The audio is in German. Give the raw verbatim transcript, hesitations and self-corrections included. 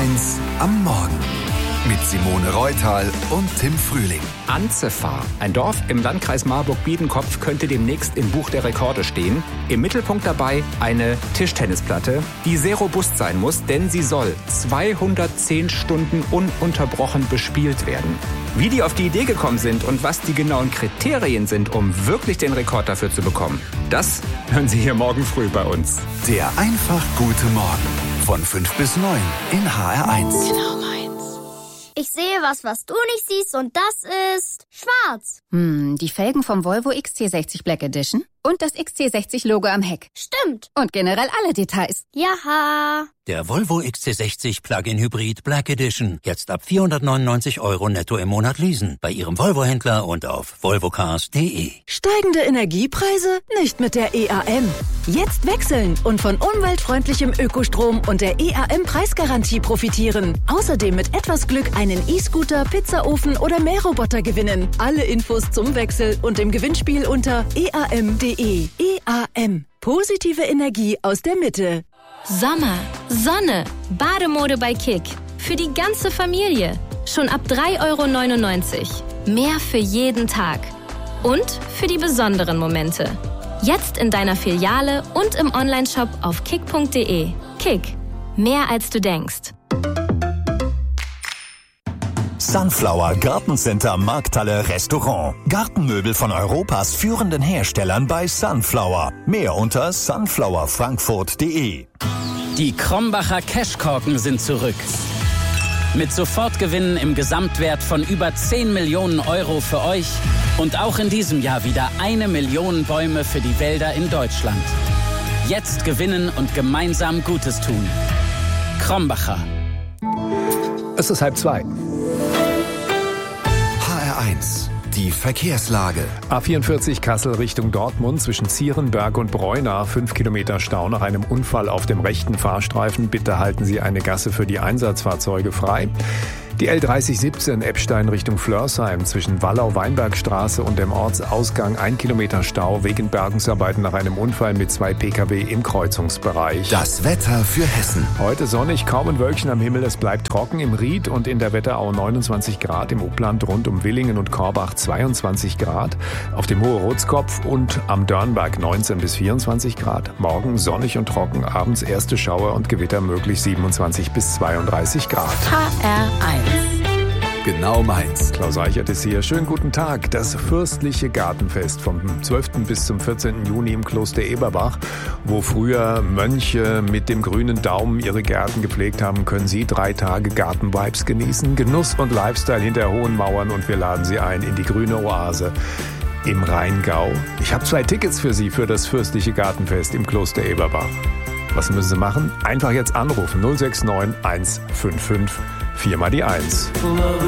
eins am Morgen mit Simone Reutal und Tim Frühling. Anzefahr, ein Dorf im Landkreis Marburg-Biedenkopf, könnte demnächst im Buch der Rekorde stehen. Im Mittelpunkt dabei eine Tischtennisplatte, die sehr robust sein muss, denn sie soll zweihundertzehn Stunden ununterbrochen bespielt werden. Wie die auf die Idee gekommen sind und was die genauen Kriterien sind, um wirklich den Rekord dafür zu bekommen, das hören Sie hier morgen früh bei uns. Der einfach gute Morgen von fünf bis neun in H R eins. Genau meins. Ich sehe was, was du nicht siehst, und das ist schwarz. Hm, die Felgen vom Volvo X C sechzig Black Edition und das X C sechzig Logo am Heck. Stimmt. Und generell alle Details. Jaha. Der Volvo X C sechzig Plug-in Hybrid Black Edition. Jetzt ab vierhundertneunundneunzig Euro netto im Monat leasen. Bei Ihrem Volvo-Händler und auf volvocars punkt de. Steigende Energiepreise? Nicht mit der E A M. Jetzt wechseln und von umweltfreundlichem Ökostrom und der E A M-Preisgarantie profitieren. Außerdem mit etwas Glück einen E-Scooter, Pizzaofen oder Mähroboter gewinnen. Alle Infos zum Wechsel und im Gewinnspiel unter e a m punkt de. E A M. Positive Energie aus der Mitte. Sommer, Sonne, Bademode bei Kick. Für die ganze Familie. Schon ab drei Euro neunundneunzig. Mehr für jeden Tag. Und für die besonderen Momente. Jetzt in deiner Filiale und im Onlineshop auf kick punkt de. Kick. Mehr als du denkst. Sunflower Gartencenter Markthalle Restaurant. Gartenmöbel von Europas führenden Herstellern bei Sunflower. Mehr unter sunflower frankfurt punkt de. Die Krombacher Cashkorken sind zurück. Mit Sofortgewinnen im Gesamtwert von über zehn Millionen Euro für euch und auch in diesem Jahr wieder eine Million Bäume für die Wälder in Deutschland. Jetzt gewinnen und gemeinsam Gutes tun. Krombacher. Es ist halb zwei. H R eins. Die Verkehrslage. A vierundvierzig Kassel Richtung Dortmund zwischen Zierenberg und Breuna. Fünf Kilometer Stau nach einem Unfall auf dem rechten Fahrstreifen. Bitte halten Sie eine Gasse für die Einsatzfahrzeuge frei. Die L dreißig siebzehn Eppstein Richtung Flörsheim zwischen Wallau-Weinbergstraße und dem Ortsausgang ein Kilometer Stau wegen Bergungsarbeiten nach einem Unfall mit zwei Pkw im Kreuzungsbereich. Das Wetter für Hessen. Heute sonnig, kaum ein Wölkchen am Himmel, es bleibt trocken im Ried und in der Wetterau neunundzwanzig Grad, im Upland rund um Willingen und Korbach zweiundzwanzig Grad, auf dem Hohe Rotskopf und am Dörnberg neunzehn bis vierundzwanzig Grad. Morgen sonnig und trocken, abends erste Schauer und Gewitter möglich siebenundzwanzig bis zweiunddreißig Grad. H R eins. Genau meins. Klaus Eichert ist hier. Schönen guten Tag. Das fürstliche Gartenfest vom zwölften bis zum vierzehnten Juni im Kloster Eberbach, wo früher Mönche mit dem grünen Daumen ihre Gärten gepflegt haben, können Sie drei Tage Gartenvibes genießen. Genuss und Lifestyle hinter hohen Mauern, und wir laden Sie ein in die grüne Oase im Rheingau. Ich habe zwei Tickets für Sie für das fürstliche Gartenfest im Kloster Eberbach. Was müssen Sie machen? Einfach jetzt anrufen null sechs neun eins fünf fünf vier mal die eins.